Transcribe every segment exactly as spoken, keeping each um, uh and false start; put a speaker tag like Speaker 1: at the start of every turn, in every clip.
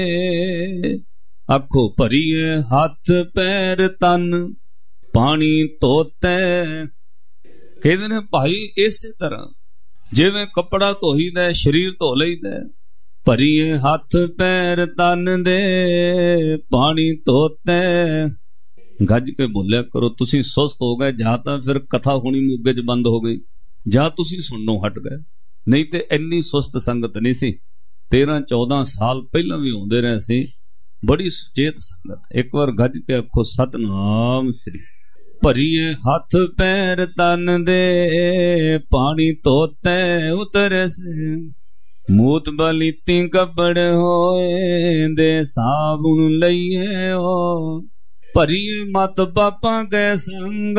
Speaker 1: आखो भरीए हथ पैर तन पानी धोते। कहते ने भाई इस तरह जिवें कपड़ा धोईदा शरीर धो लईदा, भरीए हथ पैर तन दे पानी धोते। गज के बोलिया करो, तुसी सुस्त हो गए जां तां फिर कथा होनी मोगे च बंद हो गई, जां तुसी सुननों हट गए। नहीं तो इन्नी सुस्त संगत नहीं सी। तेरह चौदह साल पहला भी आउंदे रहे सी, बड़ी सुचेत संगत। एक बार गज के आखो सतनाम श्री। भरीए हथ पैर तन दे पानी धोते उतरे से, मूत बलीती कपड़ होए दे साबुन लईए हो। भरीए मत पापा के संग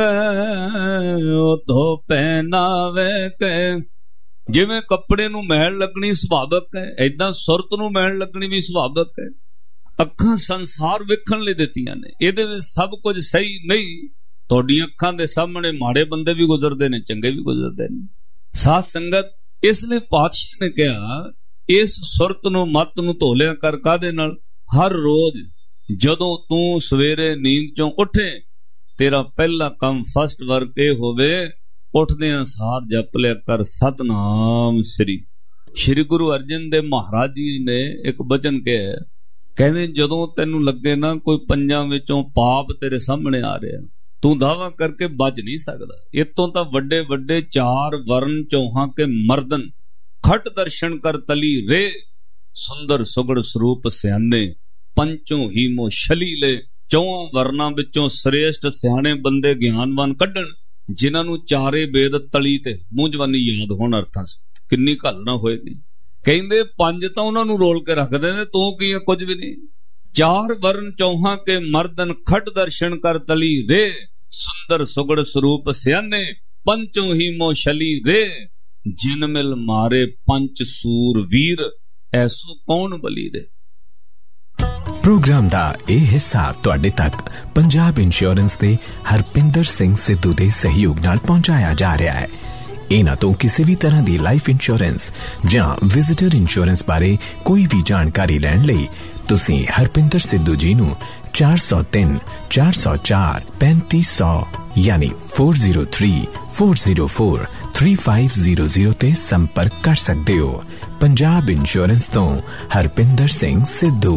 Speaker 1: ओ धो पहनावे के। जिवें कपड़े नूं मैल लगनी सुभावक है, ऐदां सुरत नूं मैल लगनी भी सुभावक है। अखां संसार वेखण लई दित्तियां ने, इहदे विच सब कुछ सही नहीं। तुहाडीआं अखां दे सामने माड़े बंदे भी गुजरदे ने, चंगे भी गुजरदे ने। साध संगत इसलिए पातशाह ने कहा इस सुरत नूं मत नूं धो लिया कर। काहदे नाल? हर रोज जदों तू सवेरे नींद चों उठे, तेरा पहला काम फस्ट वर्क ये होवे, उठदियां सार जप लिया कर सतनाम श्री। श्री गुरु अर्जन देव महाराज जी ने एक वचन कहा, कहते जदों तैनूं लगे ना कोई पंजां विचों पाप तेरे सामने आ रहा, तू दावा करके बच नहीं सकदा। इतों तां वड्डे वड्डे चार वर्ण चौहां के मर्दन खट दर्शन कर तली रे, सुंदर सुगड़ स्वरूप सियाने पंचों ही मो शलीले। चौहां वर्णां विचों श्रेष्ठ सियाणे बंदे ज्ञानवान कड्डण, जिन्हां नूं चारे वेद तली ते मूंह जवानी याद होण। अर्थां किन्नी घालना होएगी। कहंदे पंज तां उन्हां नूं रोल के रखदे ने, तू की कुछ भी नहीं। चार वर्ण चौहां के मर्दन खट दर्शन कर तली रे, सुंदर सुगड़ स्वरूप सियाने पंचों ही मो शली रे। जिन मिल मारे पंच सूर वीर, ऐसो कौन बली रे।
Speaker 2: प्रोग्राम दा ए हिस्सा तुहाडे तक पंजाब इंश्योरेंस दे हरपिंदर सिंह सिद्धू दे सहयोग नाल पहुंचाया जा रहा है। इन्हां तो किसी भी तरह की लाइफ इंश्योरेंस जां विजिटर इंश्योरेंस बारे कोई भी जानकारी लैण लई तुसीं हरपिंदर सिद्धू जी नूं चार सौ तीन चार सौ चार पैंतीस सौ यानी four zero three four zero four three five zero zero ते संपर्क कर सकते हो। पंजाब इंश्योरेंस तो हरपिंदर सिंह सिद्धू।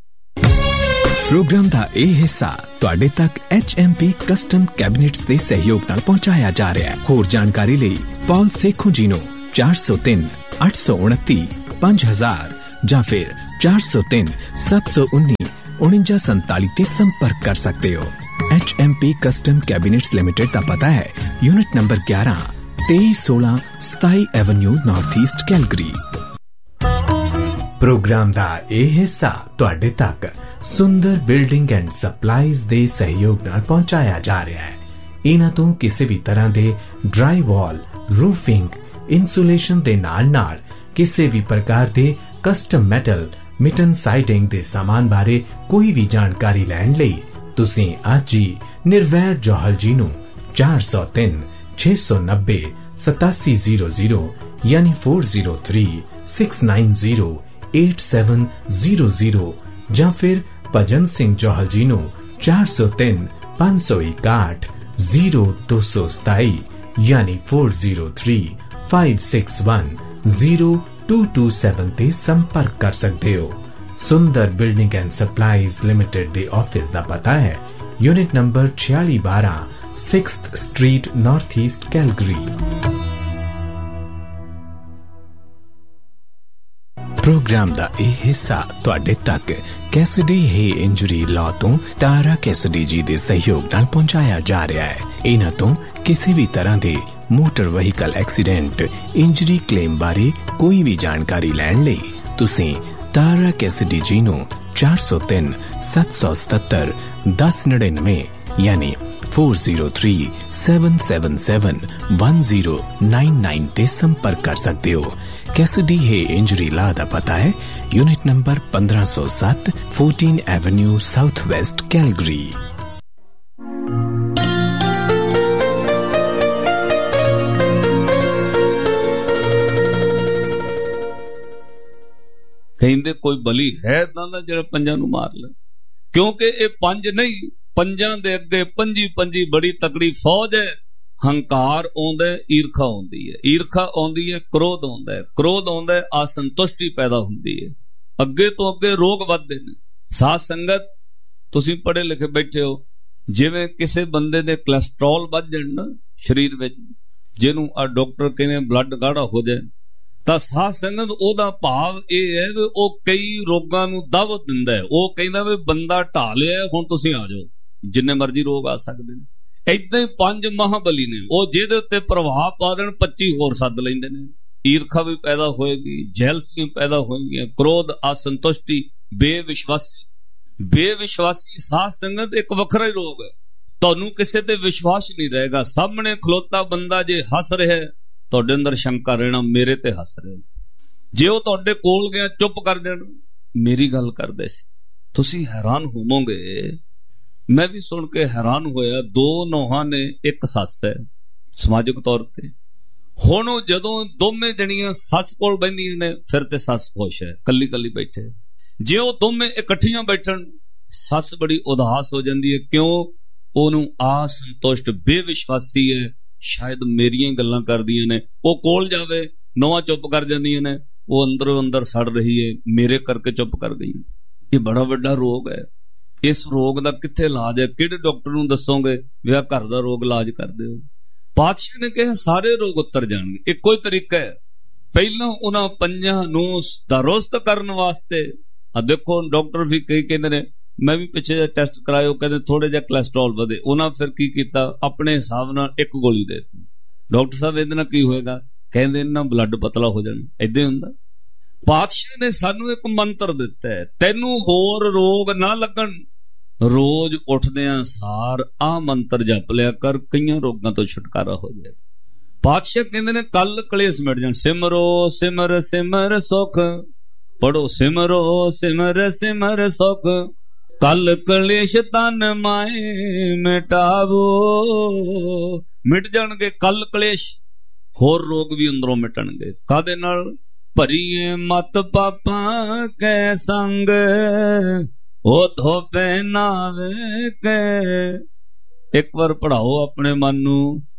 Speaker 2: प्रोग्राम का यह हिस्सा तुहाडे तक H M P custom cabinets के सहयोग नाल पहुंचाया जा रहा है। होर जानकारी लई पॉल सेखों जी नूं चार सौ तीन अठ सौ उनती पांच हजार जां फिर चार सौ तीन सत्त सौ उन्नी उनंजा संताली ते संपर्क कर सकते हो। H M P custom cabinets limited का पता है यूनिट नंबर ग्यारह तेईस सोलह सताई Avenue north east Calgary. Programme का यह हिस्सा तुहाडे तक सुंदर बिल्डिंग एंड सप्लाईज दे सहयोग नाल पहुंचाया जा रहा है। इन्हां तो किसी भी तरह दे ड्राई वॉल, रूफिंग, इंसुलेशन दे नाल नाल किसी भी प्रकार दे कस्टम मेटल, मिटन साइडिंग दे सामान बारे कोई भी जानकारी लैण लई तुसीं अज ही निर्वैर जौहल जी नूं चार सौ तीन छे सौ नब्बे सतासी जीरो जीरो यानी four zero three six nine zero eight seven zero zero जां फिर भजन सिंह जौहल जी नूं चार सौ तीन पांच सौ इकाठ जीरो दो सौ सताई यानी four zero three five six one zero to to seven ते संपर्क कर सकते हो। सुंदर building and supplies limited they office दा पता है यूनिट नंबर छियाली बारह sixth street north east Calgary. Programme दा यह हिस्सा तुहाडे तक कैसिडी हे इंजरी लॉ तो तारा कैसिडी जी दे सहयोग नाल पहुंचाया जा रहा है। इन्हां तो किसी भी तरह दे motor vehicle accident injury claim बारे कोई भी जानकारी लैण लई तुसीं तारा कैसिडी जी नूं चार सौ तीन सत्त सौ सतहत्तर दस नड़िनवे यानी four zero three seven seven seven one zero nine nine ते संपर्क कर सकते हो। कैसिडी हे इंजरी लॉ दा पता है यूनिट नंबर पंद्रह सौ सात fourteen Avenue south west Calgary.
Speaker 1: ਕਹਿੰਦੇ ਕੋਈ ਬਲੀ ਹੈ ਇਦਾਂ ਦਾ ਜਿਹੜਾ ਪੰਜਾਂ ਨੂੰ ਮਾਰ ਲੈ, ਕਿਉਂਕਿ ਇਹ ਪੰਜ ਨਹੀਂ, ਪੰਜਾਂ ਦੇ ਅੱਗੇ ਪੰਜੀ ਪੰਜੀ ਬੜੀ ਤਕੜੀ ਫੌਜ ਹੈ। ਹੰਕਾਰ ਆਉਂਦਾ, ਈਰਖਾ ਆਉਂਦੀ ਹੈ, ਈਰਖਾ ਆਉਂਦੀ ਹੈ, ਕ੍ਰੋਧ ਆਉਂਦਾ ਹੈ, ਕ੍ਰੋਧ ਆਉਂਦਾ ਹੈ, ਅਸੰਤੁਸ਼ਟੀ ਪੈਦਾ ਹੁੰਦੀ ਹੈ, ਅੱਗੇ ਤੋਂ ਅੱਗੇ ਰੋਗ ਵੱਧਦੇ ਨੇ। ਸਾਧ ਸੰਗਤ, ਤੁਸੀਂ ਪੜ੍ਹੇ ਲਿਖੇ ਬੈਠੇ ਹੋ, ਜਿਵੇਂ ਕਿਸੇ ਬੰਦੇ ਦੇ ਕੋਲੈਸਟਰੋਲ ਵੱਧ ਜਾਣ ਨਾ ਸਰੀਰ ਵਿੱਚ, ਜਿਹਨੂੰ ਆ ਡਾਕਟਰ ਕਹਿੰਦੇ ਬਲੱਡ ਗਾੜਾ ਹੋ ਜਾਏ, ਤਾਂ ਸਾਧ ਸੰਗਤ ਉਹਦਾ ਭਾਵ ਇਹ ਹੈ ਵੀ ਉਹ ਕਈ ਰੋਗਾਂ ਨੂੰ ਦਾਵਤ ਦਿੰਦਾ ਹੈ। ਉਹ ਕਹਿੰਦਾ ਵੀ ਬੰਦਾ ਢਾਹ ਲਿਆ, ਹੁਣ ਤੁਸੀਂ ਆ ਜਾਓ, ਜਿੰਨੇ ਮਰਜ਼ੀ ਰੋਗ ਆ ਸਕਦੇ ਨੇ। ਏਦਾਂ ਹੀ ਪੰਜ ਮਹਾਬਲੀ ਨੇ, ਉਹ ਜਿਹਦੇ ਉੱਤੇ ਪ੍ਰਭਾਵ ਪਾ ਦੇਣ ਪੱਚੀ ਹੋਰ ਸੱਦ ਲੈਂਦੇ ਨੇ। ਈਰਖਾ ਵੀ ਪੈਦਾ ਹੋਏਗੀ, ਜੈਲਸੀ ਪੈਦਾ ਹੋਏਗੀ, ਕ੍ਰੋਧ, ਅਸੰਤੁਸ਼ਟੀ, ਬੇਵਿਸ਼ਵਾਸੀ। ਬੇਵਿਸ਼ਵਾਸੀ ਸਾਧ ਸੰਗਤ ਇੱਕ ਵੱਖਰਾ ਹੀ ਰੋਗ ਹੈ। ਤੁਹਾਨੂੰ ਕਿਸੇ ਤੇ ਵਿਸ਼ਵਾਸ ਨਹੀਂ ਰਹੇਗਾ। ਸਾਹਮਣੇ ਖਲੋਤਾ ਬੰਦਾ ਜੇ ਹੱਸ ਰਿਹਾ, ਤੁਹਾਡੇ ਅੰਦਰ ਸ਼ੰਕਾ ਰਹਿਣਾ, ਮੇਰੇ ਤੇ ਹੱਸ ਰਿਹਾ। ਜੇ ਉਹ ਤੁਹਾਡੇ ਕੋਲ ਗਿਆ, ਚੁੱਪ ਕਰ ਜਾਣ, ਮੇਰੀ ਗੱਲ ਕਰਦੇ ਸੀ। ਤੁਸੀਂ ਹੈਰਾਨ ਹੋਵੋਗੇ, ਮੈਂ ਵੀ ਸੁਣ ਕੇ ਹੈਰਾਨ ਹੋਇਆ। ਦੋ ਨੌਹਾਂ ਨੇ, ਇੱਕ ਸੱਸ ਹੈ ਸਮਾਜਿਕ ਤੌਰ ਤੇ। ਹੁਣ ਉਹ ਜਦੋਂ ਦੋਵੇਂ ਜਣੀਆਂ ਸੱਸ ਕੋਲ ਬੈਠੀਆਂ ਨੇ, ਫਿਰ ਤੇ ਸੱਸ ਖੁਸ਼ ਹੈ, ਕੱਲੀ ਕੱਲੀ ਬੈਠੇ। ਜੇ ਉਹ ਦੋਵੇਂ ਇਕੱਠੀਆਂ ਬੈਠਣ, ਸੱਸ ਬੜੀ ਉਦਾਸ ਹੋ ਜਾਂਦੀ ਹੈ। ਕਿਉਂ? ਉਹਨੂੰ ਅਸੰਤੁਸ਼ਟ, ਬੇਵਿਸ਼ਵਾਸੀ ਹੈ, ਸ਼ਾਇਦ ਮੇਰੀਆਂ ਗੱਲਾਂ ਕਰਦੀਆਂ ਨੇ। ਉਹ ਕੋਲ ਜਾਵੇ, ਨੌਹਾਂ ਚੁੱਪ ਕਰ ਜਾਂਦੀਆਂ ਨੇ, ਉਹ ਅੰਦਰੋਂ ਅੰਦਰ ਸੜ ਰਹੀ ਹੈ, ਮੇਰੇ ਕਰਕੇ ਚੁੱਪ ਕਰ ਗਈ। ਇਹ ਬੜਾ ਵੱਡਾ ਰੋਗ ਹੈ। ਇਸ ਰੋਗ ਦਾ ਕਿੱਥੇ ਇਲਾਜ ਹੈ? ਕਿਹੜੇ ਡਾਕਟਰ ਨੂੰ ਦੱਸੋਗੇ ਵੀ ਆਹ ਘਰ ਦਾ ਰੋਗ ਇਲਾਜ ਕਰ ਦਿਓ? ਪਾਤਸ਼ਾਹ ਨੇ ਕਿਹਾ ਸਾਰੇ ਰੋਗ ਉਤਰ ਜਾਣਗੇ। ਇੱਕੋ ਹੀ ਤਰੀਕਾ ਹੈ। ਪਹਿਲਾਂ ਉਹਨਾਂ ਪੰਜਾਂ ਨੂੰ ਦਰੁਸਤ ਕਰਨ ਵਾਸਤੇ, ਆ ਦੇਖੋ ਡਾਕਟਰ ਵੀ ਕਈ ਕਹਿੰਦੇ ਨੇ, ਮੈਂ ਵੀ ਪਿੱਛੇ ਜਿਹਾ ਟੈਸਟ ਕਰਾਇਆ, ਕਹਿੰਦੇ ਥੋੜੇ ਜਿਹਾ ਕੋਲੈਸਟਰੋਲ ਵਧੇ। ਉਹਨਾਂ ਫਿਰ ਕੀ ਕੀਤਾ, ਆਪਣੇ ਹਿਸਾਬ ਨਾਲ ਇੱਕ ਗੋਲੀ ਦੇ ਦਿੱਤੀ। ਡਾਕਟਰ ਸਾਹਿਬ ਇਹਦੇ ਨਾਲ ਕੀ ਹੋਏਗਾ? ਕਹਿੰਦੇ ਇਹਨਾਂ ਬਲੱਡ ਪਤਲਾ ਹੋ ਜਾਣਾ। ਏਦਾਂ ਹੁੰਦਾ। ਪਾਤਸ਼ਾਹ ਨੇ ਸਾਨੂੰ ਇੱਕ ਮੰਤਰ ਦਿੱਤਾ ਹੈ, ਤੈਨੂੰ ਹੋਰ ਰੋਗ ਨਾ ਲੱਗਣ, ਰੋਜ਼ ਉੱਠਦਿਆਂ ਸਾਰ ਆਹ ਮੰਤਰ ਜਪ ਲਿਆ ਕਰ, ਕਈਆਂ ਰੋਗਾਂ ਤੋਂ ਛੁਟਕਾਰਾ ਹੋ ਜਾਏ। ਪਾਤਸ਼ਾਹ ਕਹਿੰਦੇ ਨੇ ਕੱਲ ਕਲੇਸ਼ ਮਿਟ ਜਾਣ। ਸਿਮਰੋ ਸਿਮਰ ਸਿਮਰ ਸੁਖ, ਪੜੋ ਸਿਮਰੋ ਸਿਮਰ ਸਿਮਰ ਸੁਖ, ਕੱਲ ਕਲੇਸ਼ ਤਨ ਮਾਏ ਮਿਟਾਵੋ। ਮਿਟ ਜਾਣਗੇ ਕੱਲ ਕਲੇਸ਼, ਹੋਰ ਰੋਗ ਵੀ ਅੰਦਰੋਂ ਮਿਟਣਗੇ। ਕਾਹਦੇ ਨਾਲ? ਭਰੀਏ ਮਤ ਪਾਪਾਂ ਕੈ ਸੰਗ, ਉਹ ਧੋਪੇ ਨਾਵੇ ਕੇ। ਇੱਕ ਵਾਰ ਪੜਾਓ ਆਪਣੇ ਮਨ ਨੂੰ,